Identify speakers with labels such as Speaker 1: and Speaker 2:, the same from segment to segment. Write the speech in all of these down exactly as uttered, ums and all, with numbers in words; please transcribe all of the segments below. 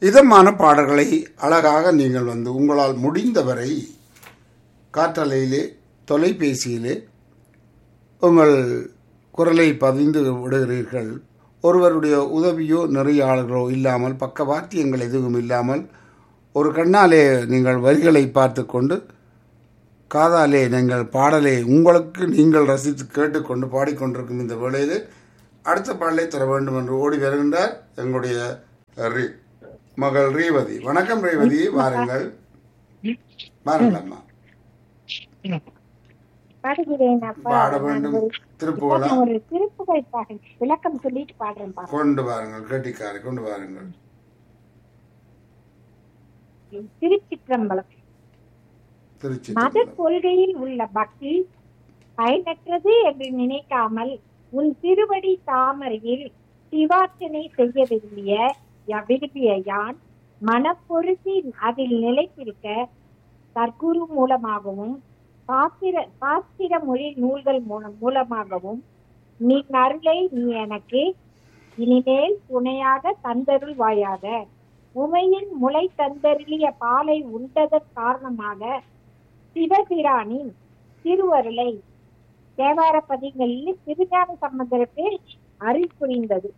Speaker 1: இதமான பாடல்களை அழகாக நீங்கள் வந்து உங்களால் முடிந்தவரை காற்றலையிலே தொலைபேசியிலே உங்கள் குரலை பதிந்து விடுகிறீர்கள். ஒருவருடைய உதவியோ நெறியாளர்களோ இல்லாமல், பக்கவாத்தியங்கள் எதுவும் இல்லாமல், ஒரு கண்ணாலே நீங்கள் வரிகளை பார்த்து கொண்டு காதாலே நீங்கள் பாடலை உங்களுக்கு நீங்கள் ரசித்து கேட்டுக்கொண்டு பாடிக்கொண்டிருக்கும் இந்த வேளையில் அடுத்த பாடலை தர வேண்டும் என்று ஓடி வருகின்றார் எங்களுடைய ரீ மகள் ரீவதி. வணக்கம் ரீவதி, வாருங்கள் வாருங்கள் அம்மா. பாட வேண்டும் திருப்புகழா?
Speaker 2: திருப்புகழ் பாடல் விளக்கம் சொல்லிட்டு பாடுறேன்.
Speaker 1: கொண்டு வாருங்கள், கெட்டிக்காரை கொண்டு வாருங்கள்.
Speaker 2: திருச்சிற்றம்பலம். மத கொள்கையில் உள்ள பக்தி பயனற்றது என்று நினைக்காமல் உன் திருவடி தாமரையில் சிவார்ச்சனை செய்ய விரும்பிய விரும்பிய யான் மனப்பொருத்தி அதில் நிலைத்திருக்க தற்குரு மூலமாகவும் பாத்திர பாத்திர மொழி நூல்கள் மூலம் மூலமாகவும் நீ அருளை நீ எனக்கு இனிமேல் துணையாக தந்தருள் வாயாக. உமையின் முளை தந்தருளிய பாலை உண்டதன் காரணமாக சிவபிரானின் திருவருளை தேவார பதிகளில் திருஞான சம்பந்தருக்கு அருள் புரிந்தது.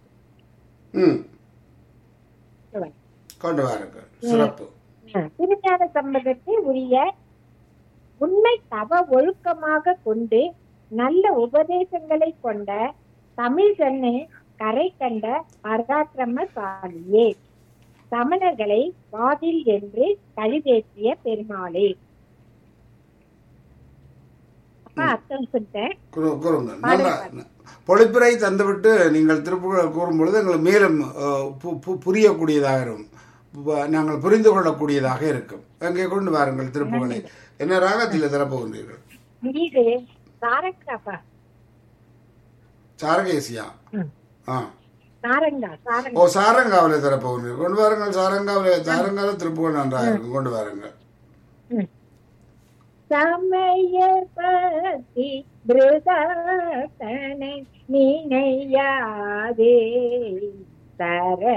Speaker 2: திருஞான சம்பந்தத்தை உரிய உண்மை தவ ஒழுக்கமாக கொண்டு நல்ல உபதேசங்களை கொண்ட தமிழ் கண்ணு கரை கண்ட பராக்கிரமசாலியே, சமணர்களை வாதில் என்று கழிவேற்றிய பெருமாளே.
Speaker 1: பொழிப்புரை தந்துவிட்டு நீங்கள் திருப்புகழ் கூறும் பொழுது எங்களுக்கு மேலும் புரியக்கூடியதாக இருக்கும், நாங்கள் புரிந்து கொள்ளக்கூடியதாக இருக்கும். அங்கே கொண்டு வாருங்கள் திருப்புகழை. என்ன ராகத்தில் தரப்போகின்றீர்கள்? சாரகேசியா? ஓ, சாரங்காவில தரப்போகின்றீர்கள். கொண்டு வாருங்கள். சாரங்காவில சாரங்காவில திருப்புகழ் நன்றாக இருக்கும், கொண்டு வாருங்கள்.
Speaker 2: சமயபதி பிரதனை நினையாதே தர